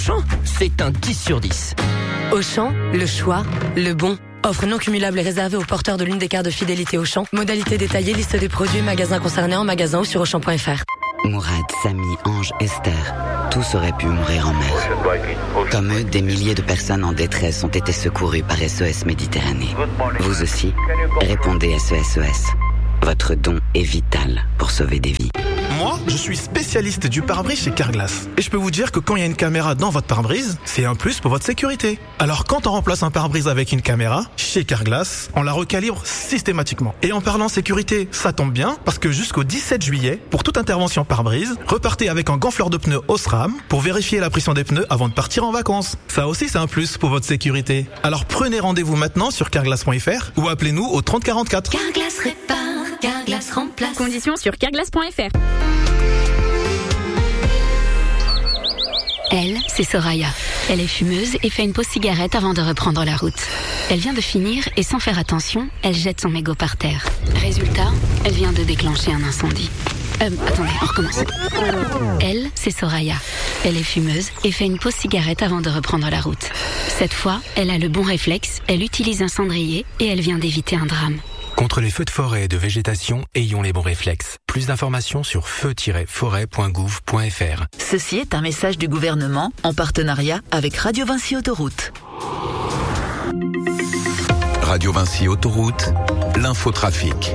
Auchan, c'est un 10 sur 10. Auchan, le choix, le bon. Offre non cumulable et réservée aux porteurs de l'une des cartes de fidélité Auchan. Modalité détaillée, liste des produits, magasins concernés en magasin ou sur Auchan.fr. Mourad, Samy, Ange, Esther, tous auraient pu mourir en mer. Comme eux, des milliers de personnes en détresse ont été secourues par SOS Méditerranée. Vous aussi, répondez SOS. Votre don est vital pour sauver des vies. Moi, je suis spécialiste du pare-brise chez Carglass. Et je peux vous dire que quand il y a une caméra dans votre pare-brise, c'est un plus pour votre sécurité. Alors quand on remplace un pare-brise avec une caméra, chez Carglass, on la recalibre systématiquement. Et en parlant sécurité, ça tombe bien, parce que jusqu'au 17 juillet, pour toute intervention pare-brise, repartez avec un gonfleur de pneus Osram pour vérifier la pression des pneus avant de partir en vacances. Ça aussi, c'est un plus pour votre sécurité. Alors prenez rendez-vous maintenant sur carglass.fr ou appelez-nous au 30 44. Carglass répare, Carglass remplace. Conditions sur carglass.fr. Elle, c'est Soraya. Elle est fumeuse et fait une pause cigarette avant de reprendre la route. Elle vient de finir et sans faire attention, elle jette son mégot par terre. Résultat, elle vient de déclencher un incendie. Attendez, on recommence. Elle, c'est Soraya. Elle est fumeuse et fait une pause cigarette avant de reprendre la route. Cette fois, elle a le bon réflexe, elle utilise un cendrier et elle vient d'éviter un drame. Contre les feux de forêt et de végétation, ayons les bons réflexes. Plus d'informations sur feu-forêt.gouv.fr. Ceci est un message du gouvernement en partenariat avec Radio Vinci Autoroute. Radio Vinci Autoroute, l'infotrafic.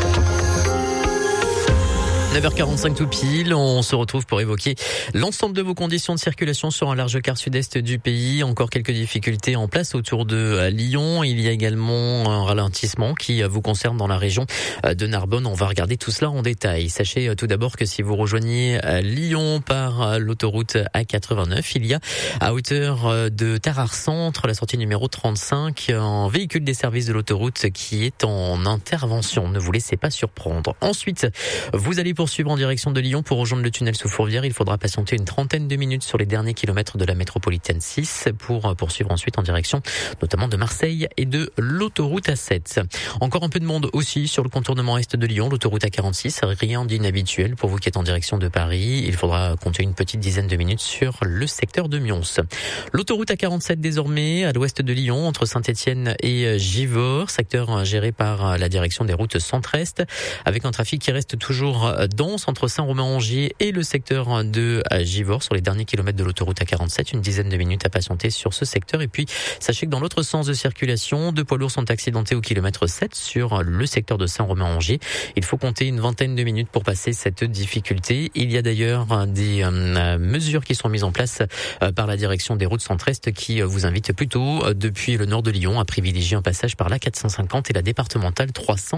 9h45 tout pile, on se retrouve pour évoquer l'ensemble de vos conditions de circulation sur un large quart sud-est du pays. Encore quelques difficultés en place autour de Lyon. Il y a également un ralentissement qui vous concerne dans la région de Narbonne. On va regarder tout cela en détail. Sachez tout d'abord que si vous rejoignez Lyon par l'autoroute A89, il y a à hauteur de Tarare Centre, la sortie numéro 35, un véhicule des services de l'autoroute qui est en intervention. Ne vous laissez pas surprendre. Ensuite, vous allez poursuivre en direction de Lyon pour rejoindre le tunnel sous Fourvière. Il faudra patienter une trentaine de minutes sur les derniers kilomètres de la métropolitaine 6 pour poursuivre ensuite en direction notamment de Marseille et de l'autoroute A7. Encore un peu de monde aussi sur le contournement est de Lyon, l'autoroute A46. Rien d'inhabituel pour vous qui êtes en direction de Paris. Il faudra compter une petite dizaine de minutes sur le secteur de Mions. L'autoroute A47 désormais à l'ouest de Lyon entre Saint-Étienne et Givors, secteur géré par la direction des routes centre-est avec un trafic qui reste toujours dense entre Saint-Romain-Angier et le secteur de Givors sur les derniers kilomètres de l'autoroute A47. Une dizaine de minutes à patienter sur ce secteur. Et puis, sachez que dans l'autre sens de circulation, 2 poids lourds sont accidentés au kilomètre 7 sur le secteur de Saint-Romain-Angier. Il faut compter une vingtaine de minutes pour passer cette difficulté. Il y a d'ailleurs des mesures qui sont mises en place par la direction des routes centre-est qui vous invite plutôt depuis le nord de Lyon à privilégier un passage par la 450 et la départementale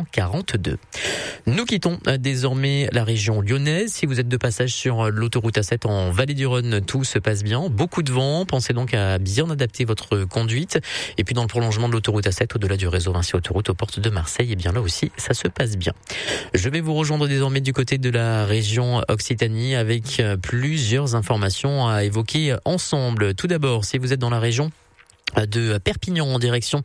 342. Nous quittons désormais la région lyonnaise. Si vous êtes de passage sur l'autoroute A7 en Vallée du Rhône, tout se passe bien. Beaucoup de vent. Pensez donc à bien adapter votre conduite. Et puis dans le prolongement de l'autoroute A7, au-delà du réseau Vinci Autoroute aux portes de Marseille, et bien là aussi, ça se passe bien. Je vais vous rejoindre désormais du côté de la région Occitanie avec plusieurs informations à évoquer ensemble. Tout d'abord, si vous êtes dans la région de Perpignan en direction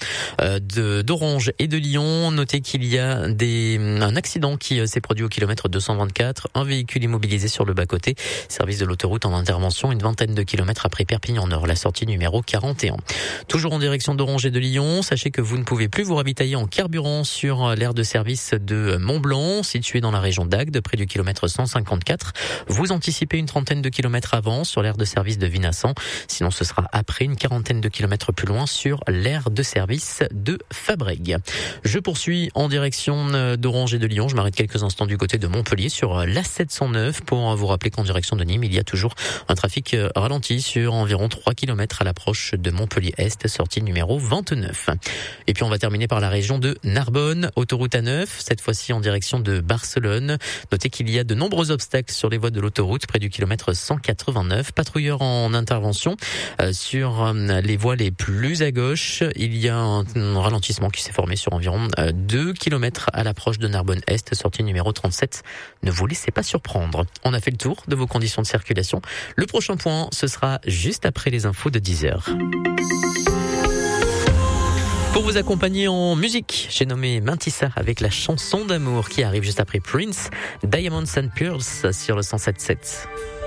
d'Orange et de Lyon. Notez qu'il y a un accident qui s'est produit au kilomètre 224. Un véhicule immobilisé sur le bas-côté. Service de l'autoroute en intervention une vingtaine de kilomètres après Perpignan Nord, la sortie numéro 41. Toujours en direction d'Orange et de Lyon. Sachez que vous ne pouvez plus vous ravitailler en carburant sur l'aire de service de Mont-Blanc, situé dans la région d'Agde, près du kilomètre 154. Vous anticipez une trentaine de kilomètres avant sur l'aire de service de Vinassan. Sinon, ce sera après une quarantaine de kilomètres plus loin sur l'aire de service de Fabrègues. Je poursuis en direction d'Orange et de Lyon. Je m'arrête quelques instants du côté de Montpellier sur l'A709 pour vous rappeler qu'en direction de Nîmes, il y a toujours un trafic ralenti sur environ 3 km à l'approche de Montpellier-Est, sortie numéro 29. Et puis on va terminer par la région de Narbonne, autoroute A9, cette fois-ci en direction de Barcelone. Notez qu'il y a de nombreux obstacles sur les voies de l'autoroute, près du kilomètre 189. Patrouilleurs en intervention sur les voies les plus à gauche. Il y a un ralentissement qui s'est formé sur environ 2 km à l'approche de Narbonne-Est, sortie numéro 37. Ne vous laissez pas surprendre. On a fait le tour de vos conditions de circulation. Le prochain point, ce sera juste après les infos de 10h. Pour vous accompagner en musique, j'ai nommé Mantissa avec la chanson d'amour qui arrive juste après Prince, Diamonds and Pearls sur le 107.7.